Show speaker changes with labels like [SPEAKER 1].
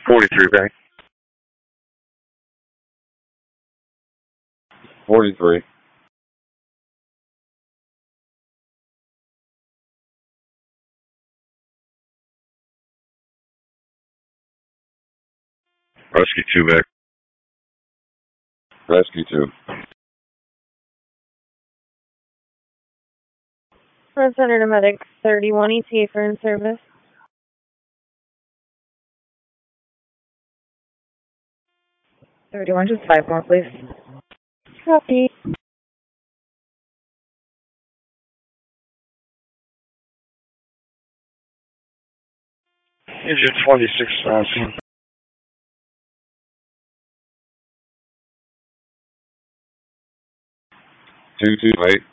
[SPEAKER 1] 43, Barry. 43. Rescue 2, back. Rescue 2.
[SPEAKER 2] Front Center to Medic 31 ETA for in-service. Just 5 more, please. Copy.
[SPEAKER 1] Engine 26, scene. 2, 2, wait.